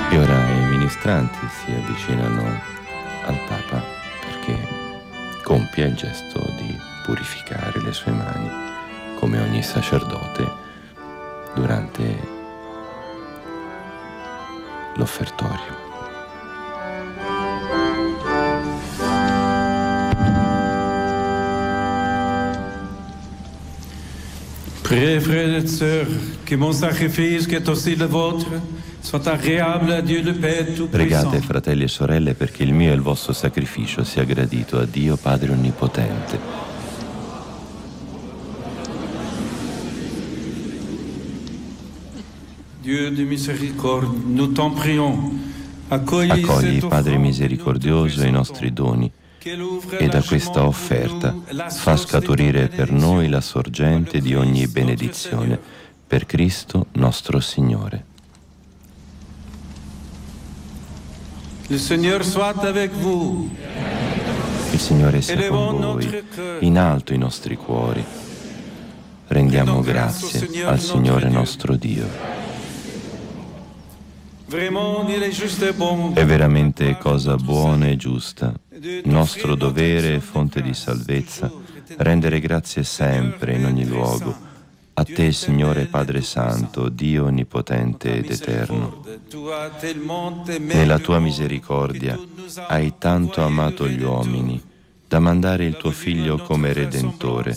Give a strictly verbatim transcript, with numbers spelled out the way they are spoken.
E ora i ministranti si avvicinano al Papa perché compia il gesto di purificare le sue mani, come ogni sacerdote durante l'offertorio. Priez, frères et sœurs, que mon sacrifice, qui est aussi le vôtre, soit agréable à Dieu le Père Tout-Puissant. Pregate, fratelli e sorelle, perché il mio e il vostro sacrificio sia gradito a Dio Padre Onnipotente. Dieu de miséricorde, nous t'en prions. Accogli, Padre misericordioso, i nostri doni e da questa offerta fa scaturire per noi la sorgente di ogni benedizione, per Cristo nostro Signore. Il Signore soit avec vous. Il Signore sia con voi, in alto i nostri cuori. Rendiamo grazie al Signore nostro Dio. È veramente cosa buona e giusta, nostro dovere e fonte di salvezza, rendere grazie sempre in ogni luogo, a te, Signore Padre Santo, Dio Onnipotente ed Eterno. Nella tua misericordia hai tanto amato gli uomini, da mandare il tuo Figlio come Redentore,